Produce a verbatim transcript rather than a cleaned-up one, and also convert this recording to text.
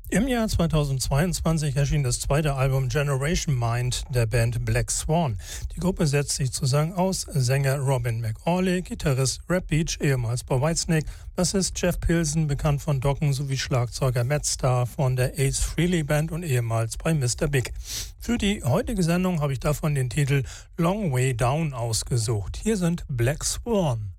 Im Jahr zweitausendzweiundzwanzig erschien das zweite Album Generation Mind der Band Black Swan. Die Gruppe setzt sich zusammen aus Sänger Robin McAuley, Gitarrist Rap Beach, ehemals bei Whitesnake, Bassist Jeff Pilson, bekannt von Dokken, sowie Schlagzeuger Matt Starr von der Ace Frehley Band und ehemals bei Mister Big. Für die heutige Sendung habe ich davon den Titel Long Way Down ausgesucht. Hier sind Black Swan.